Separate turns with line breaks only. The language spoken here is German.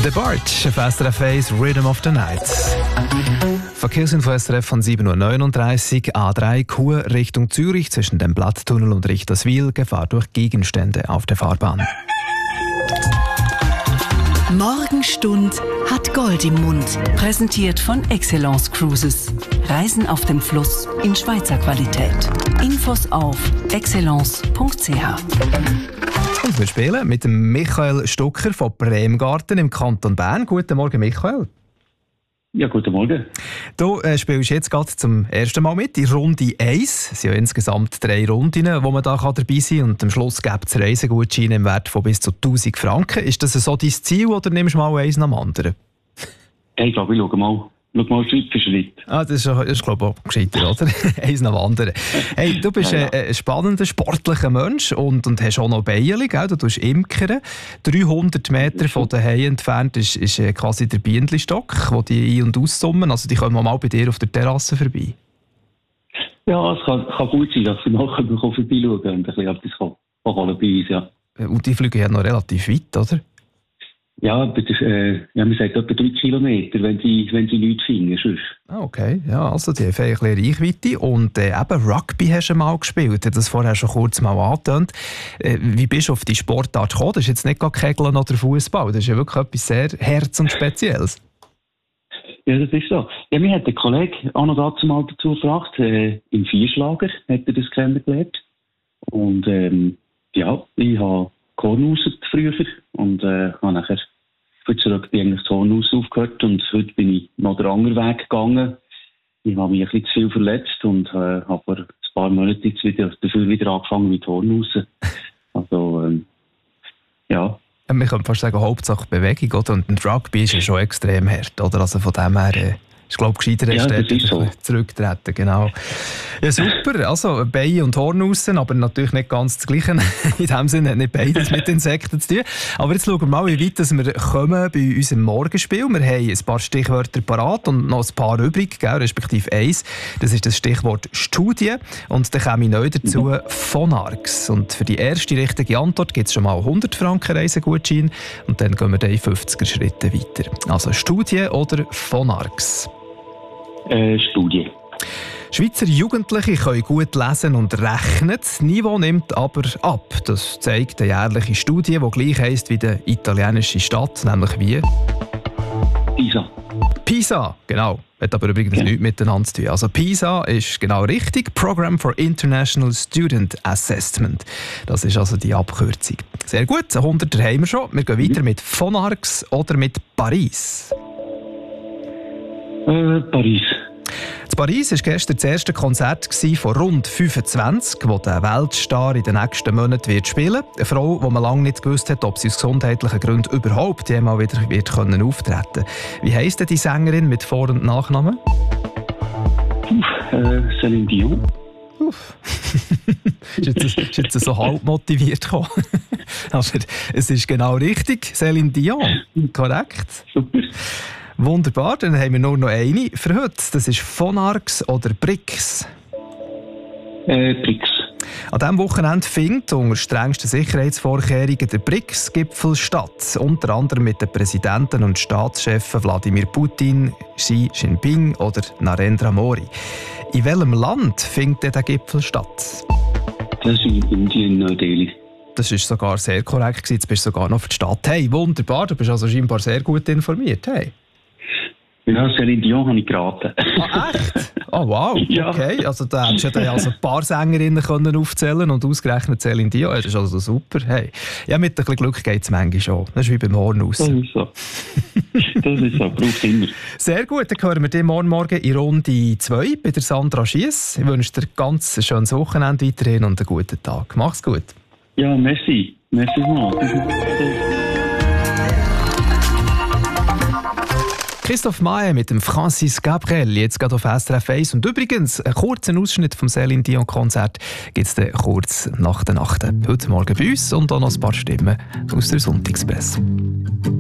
The Barge auf SRF 1 Rhythm of the Night. Verkehrsinfo SRF von 7.39 Uhr, A3 Chur Richtung Zürich zwischen dem Blatttunnel und Richterswil, Gefahr durch Gegenstände auf der Fahrbahn.
Morgenstund hat Gold im Mund. Präsentiert von Excellence Cruises. Reisen auf dem Fluss in Schweizer Qualität. Infos auf excellence.ch.
Und wir spielen mit dem Michael Stucker von Bremgarten im Kanton Bern. Guten Morgen, Michael.
Ja, guten Morgen.
Du spielst jetzt gerade zum ersten Mal mit in Runde 1. Es sind ja insgesamt 3 Runden, wo man da dabei sein kann. Und am Schluss gibt es Reisegutscheine im Wert von bis zu 1000 Franken. Ist das so dein Ziel oder nimmst du mal eins nach dem anderen?
Ich glaube, ich schaue mal Schritt für Schritt.
Das ist glaube ich, auch gescheiter, oder? Eins nach dem anderen. Hey, du bist ein spannender, sportlicher Mensch und hast auch noch Beine, gell? Du tust Imkern. 300 Meter von daheim entfernt ist quasi der Bienenstock, wo die ein- und aussummen. Also die kommen mal bei dir auf der Terrasse vorbei.
Ja, es kann gut sein, dass sie mal vorbeischauen und ein bisschen etwas holen bei uns, ja.
Und die fliegen ja noch relativ weit, oder?
Ja, aber man sagt etwa 3 Kilometer, wenn sie nichts finden. Sonst.
Okay. Ja, also die haben ein bisschen Reichweite. Und eben Rugby hast du mal gespielt. Du hast das vorher schon kurz mal angetönt. Wie bist du auf die Sportart gekommen? Das ist jetzt nicht Kegeln oder Fußball. Das ist ja wirklich etwas sehr Herz- und Spezielles.
Ja, das ist so. Ja, mir hat der Kollege auch noch dazu mal dazu gefragt, im Vierschlager hat er das kennengelernt. Und ja, ich habe Kornhausen früher und habe nachher für zurück eigentlich das Hornhaus aufgehört und heute bin ich noch den anderen Weg gegangen. Ich habe mich ein bisschen zu viel verletzt und habe vor ein paar Monaten jetzt dafür wieder angefangen mit Hornhausen. Also, ja.
Man könnte fast sagen, Hauptsache Bewegung, oder? Und ein Rugby ist ja schon extrem hart, oder? Also von dem her ist, glaube ich, gescheiter,
so.
Zurücktreten, genau. Ja, super. Also Beine und Hornhausen, aber natürlich nicht ganz das Gleiche. In dem Sinne hat nicht beides mit Insekten zu tun. Aber jetzt schauen wir mal, wie weit wir kommen bei unserem Morgenspiel. Wir haben ein paar Stichwörter parat und noch ein paar übrig, gell, respektive eins. Das ist das Stichwort Studie. Und dann komme ich neu dazu Phonarx. Und für die erste richtige Antwort gibt es schon mal 100 Franken Reisegutschein. Und dann gehen wir dann in 50er Schritte weiter. Also Studie oder Phonarx?
Studie.
Schweizer Jugendliche können gut lesen und rechnen. Das Niveau nimmt aber ab. Das zeigt eine jährliche Studie, die gleich heisst wie die italienische Stadt, nämlich wie?
Pisa.
Pisa, genau. Hat aber übrigens nichts miteinander zu tun. Also PISA ist genau richtig. Program for International Student Assessment. Das ist also die Abkürzung. Sehr gut, 100er haben wir schon. Wir gehen weiter mit Phonarx oder mit Paris.
Paris.
In Paris war gestern das erste Konzert von rund 25, das der Weltstar in den nächsten Monaten wird spielen. Eine Frau, die man lange nicht gewusst hat, ob sie aus gesundheitlichen Gründen überhaupt jemals wieder wird auftreten können. Wie heisst denn die Sängerin mit Vor- und Nachnamen?
Céline Dion.
ist jetzt so halb motiviert gekommen. Aber es ist genau richtig. Céline Dion. Korrekt.
Super.
Wunderbar, dann haben wir nur noch eine für heute. Das ist Phonarx oder Brix?
Brix.
An diesem Wochenende findet unter strengsten Sicherheitsvorkehrungen der BRICS-Gipfel statt. Unter anderem mit den Präsidenten und Staatschefen Wladimir Putin, Xi Jinping oder Narendra Modi. In welchem Land findet der Gipfel statt?
Das ist in Indien, Neu-Delhi.
Das ist sogar sehr korrekt. Jetzt bist du sogar noch für die Stadt. Hey, wunderbar, du bist also scheinbar sehr gut informiert. Hey.
Ja, Céline Dion habe ich geraten.
Ah, echt? Oh, wow.
Ja.
Okay, also da hättest du ja also ein paar Sängerinnen können aufzählen und ausgerechnet Céline Dion. Das ist also super. Hey. Ja, mit ein bisschen Glück geht es manchmal schon. Das ist wie beim Hornhaus.
Das ist so. Das ist so, braucht immer.
Sehr gut, dann hören wir dich morgen in Runde 2 bei der Sandra Schiess. Ich wünsche dir ein ganz schönes Wochenende weiterhin und einen guten Tag. Mach's gut.
Ja, merci. Merci mal.
Christoph Maé mit dem Francis Gabriel, jetzt gerade auf SRF 1. Und übrigens, einen kurzen Ausschnitt vom Céline Dion Konzert gibt es kurz nach der Nacht. Heute Morgen bei uns und auch noch ein paar Stimmen aus der Sonntagspresse.